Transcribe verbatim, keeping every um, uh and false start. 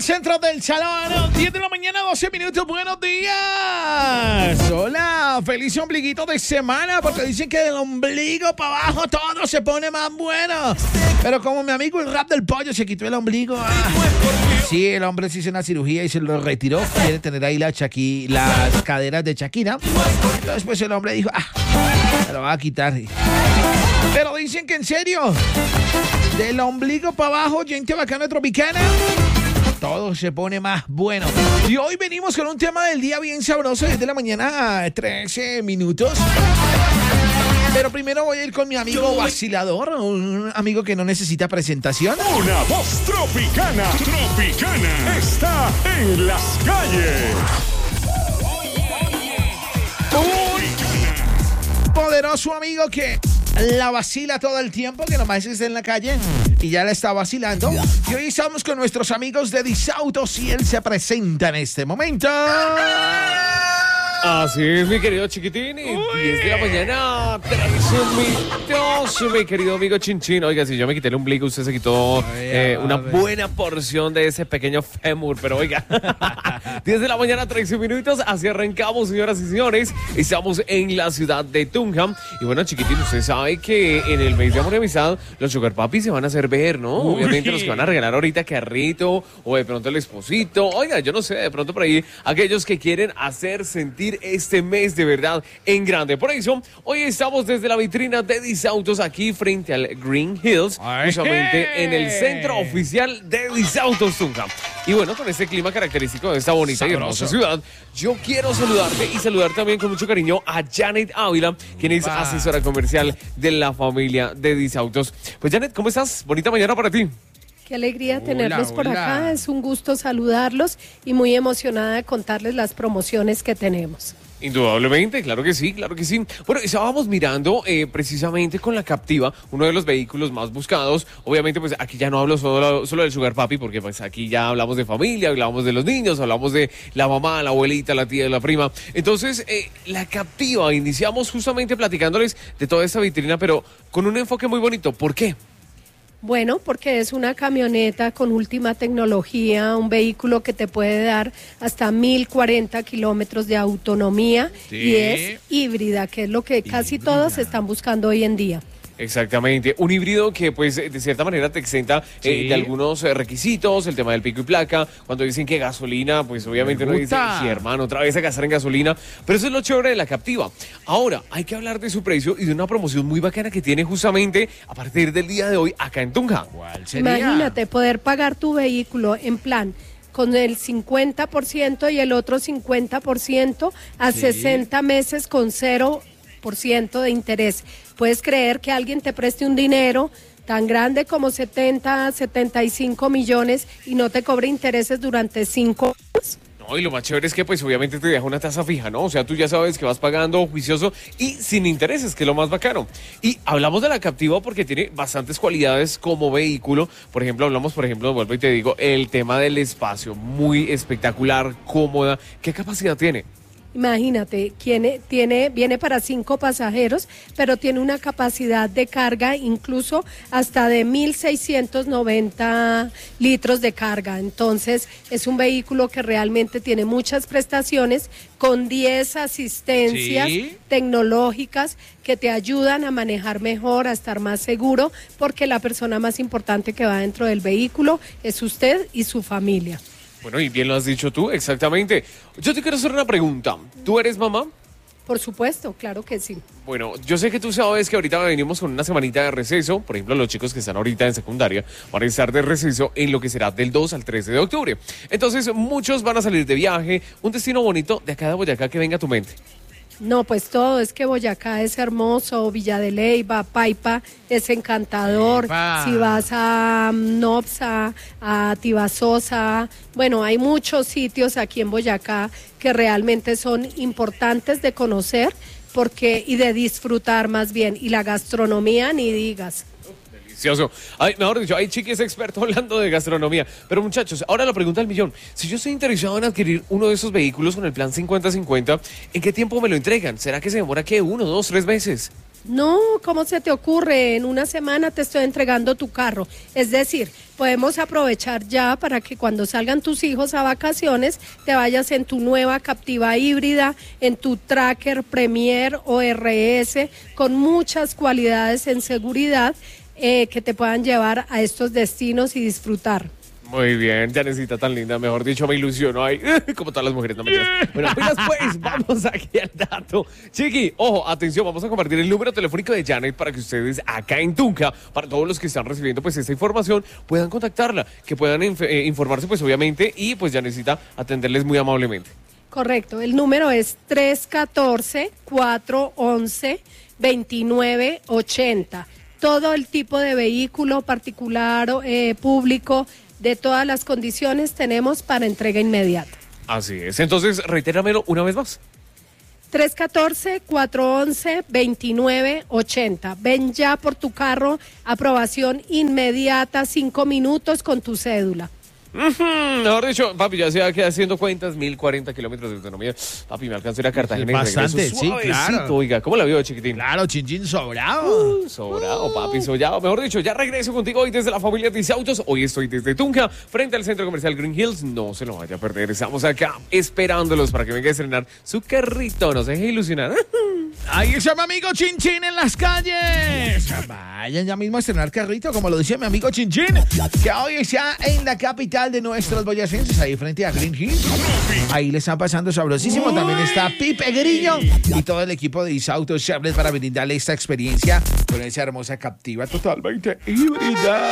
centro del salón, diez de la mañana, doce minutos, buenos días. Hola, feliz ombliguito de semana, porque dicen que del ombligo para abajo todo se pone más bueno. Pero como mi amigo el rap del pollo se quitó el ombligo, ah, sí, el hombre se hizo una cirugía y se lo retiró, quiere tener ahí la chaqui, las caderas de Shakira. Entonces pues el hombre dijo, ah, se lo va a quitar. Pero dicen que en serio, del ombligo para abajo, gente bacana tropicana, todo se pone más bueno. Y hoy venimos con un tema del día bien sabroso, desde la mañana a trece minutos. Pero primero voy a ir con mi amigo vacilador, un amigo que no necesita presentación. Una voz tropicana, tropicana, está en las calles. Un poderoso amigo que la vacila todo el tiempo, que nomás está en la calle y ya la está vacilando. Y hoy estamos con nuestros amigos de Disautos y él se presenta en este momento. Así es, mi querido chiquitín, y diez de la mañana, trece minutos, mi querido amigo Chinchín. Oiga, si yo me quité el ombligo, usted se quitó eh, una buena porción de ese pequeño fémur, pero oiga, diez de la mañana, trece minutos, así arrancamos, señoras y señores. Estamos en la ciudad de Tunja, y bueno, chiquitín, usted sabe que en el mes de amor y amistad, los sugar papis se van a hacer ver, ¿no? Uy. Obviamente los que van a regalar ahorita carrito, o de pronto el esposito, oiga, yo no sé, de pronto por ahí, aquellos que quieren hacer sentir este mes de verdad en grande. Por eso, hoy estamos desde la vitrina de Disautos aquí frente al Green Hills, justamente en el centro oficial de Disautos Tunja. Y bueno, con este clima característico de esta bonita Sabroso. y hermosa ciudad, yo quiero saludarte y saludar también con mucho cariño a Janet Ávila, quien es Va. asesora comercial de la familia de Disautos. Pues Janet, ¿cómo estás? Bonita mañana para ti. Qué alegría tenerlos hola, por hola. acá, es un gusto saludarlos y muy emocionada de contarles las promociones que tenemos. Indudablemente, claro que sí, claro que sí. Bueno, estábamos mirando eh, precisamente con la Captiva, uno de los vehículos más buscados. Obviamente, pues aquí ya no hablo solo, solo del Sugar Papi, porque pues aquí ya hablamos de familia, hablamos de los niños, hablamos de la mamá, la abuelita, la tía, la prima. Entonces, eh, la Captiva, iniciamos justamente platicándoles de toda esta vitrina, pero con un enfoque muy bonito. ¿Por qué? Bueno, porque es una camioneta con última tecnología, un vehículo que te puede dar hasta mil cuarenta kilómetros de autonomía sí. y es híbrida, que es lo que casi híbrida. todos están buscando hoy en día. Exactamente, un híbrido que pues de cierta manera te exenta sí. eh, de algunos eh, requisitos, el tema del pico y placa, cuando dicen que gasolina, pues obviamente uno dice, sí hermano, otra vez a gastar en gasolina, pero eso es lo chévere de la Captiva. Ahora, hay que hablar de su precio y de una promoción muy bacana que tiene justamente a partir del día de hoy acá en Tunja. ¿Cuál sería? Imagínate, poder pagar tu vehículo en plan con el cincuenta por ciento y el otro cincuenta por ciento a sí. sesenta meses con cero por ciento de interés. ¿Puedes creer que alguien te preste un dinero tan grande como setenta, setenta y cinco millones y no te cobre intereses durante cinco años? No, y lo más chévere es que pues obviamente te deja una tasa fija, ¿no? O sea, tú ya sabes que vas pagando juicioso y sin intereses, que es lo más bacano. Y hablamos de la Captiva porque tiene bastantes cualidades como vehículo. Por ejemplo, hablamos, por ejemplo, vuelvo y te digo, el tema del espacio, muy espectacular, cómoda. ¿Qué capacidad tiene? Imagínate, tiene, tiene, viene para cinco pasajeros, pero tiene una capacidad de carga incluso hasta de mil seiscientos noventa litros de carga. Entonces, es un vehículo que realmente tiene muchas prestaciones con diez asistencias ¿Sí? tecnológicas que te ayudan a manejar mejor, a estar más seguro, porque la persona más importante que va dentro del vehículo es usted y su familia. Bueno, y bien lo has dicho tú, exactamente. Yo te quiero hacer una pregunta. ¿Tú eres mamá? Por supuesto, claro que sí. Bueno, yo sé que tú sabes que ahorita venimos con una semanita de receso. Por ejemplo, los chicos que están ahorita en secundaria van a estar de receso en lo que será del dos al trece de octubre. Entonces, muchos van a salir de viaje. Un destino bonito de acá de Boyacá que venga a tu mente. No, pues todo, es que Boyacá es hermoso, Villa de Leyva, Paipa es encantador, Epa. Si vas a Nopsa, a Tibasosa, bueno, hay muchos sitios aquí en Boyacá que realmente son importantes de conocer porque y de disfrutar más bien, y la gastronomía ni digas. Delicioso. Ay, mejor dicho, hay chiquis expertos hablando de gastronomía. Pero muchachos, ahora la pregunta del millón. Si yo estoy interesado en adquirir uno de esos vehículos con el plan cincuenta cincuenta, ¿en qué tiempo me lo entregan? ¿Será que se demora, qué, uno, dos, tres meses? No, ¿cómo se te ocurre? En una semana te estoy entregando tu carro. Es decir, podemos aprovechar ya para que cuando salgan tus hijos a vacaciones te vayas en tu nueva Captiva híbrida, en tu Tracker Premier o R S, con muchas cualidades en seguridad eh, que te puedan llevar a estos destinos y disfrutar. Muy bien, Janecita tan linda, mejor dicho, me ilusionó ahí, como todas las mujeres, no me entiendes. Bueno, pilas pues, vamos aquí al dato. Chiqui, ojo, atención, vamos a compartir el número telefónico de Janet para que ustedes acá en Tunja, para todos los que están recibiendo pues esta información, puedan contactarla, que puedan inf- eh, informarse pues obviamente y pues Janecita atenderles muy amablemente. Correcto, el número es tres uno cuatro, cuatro uno uno, dos nueve ocho cero. Todo el tipo de vehículo particular, eh, público, de todas las condiciones tenemos para entrega inmediata. Así es, entonces reitéramelo una vez más. tres uno cuatro, cuatro uno uno, dos nueve ocho cero. Ven ya por tu carro, aprobación inmediata, cinco minutos con tu cédula. Uh-huh. Mejor dicho, papi, ya se va a quedar haciendo cuentas, mil cuarenta kilómetros de autonomía. Papi, me alcanzó a ir a Cartagena y Bastante, regreso sí, suavecito, claro. Oiga, ¿cómo la vio, chiquitín? Claro, chinchín sobrado. Uh, sobrado, papi, sobrado. Mejor dicho, ya regreso contigo hoy desde la familia Dice Autos. Hoy estoy desde Tunja, frente al centro comercial Green Hills. No se lo vaya a perder. Estamos acá esperándolos para que venga a estrenar su carrito. No se deje ilusionar. Ahí está mi amigo Chinchín en las calles. Vayan ya mismo a estrenar carrito, como lo decía mi amigo Chinchín, que hoy está en la capital de nuestros boyacenses, ahí frente a Green Hills. Ahí le están pasando sabrosísimo. También está Pipe Grillo y todo el equipo de Isautos Chevrolet para brindarle esta experiencia con esa hermosa Captiva totalmente híbrida.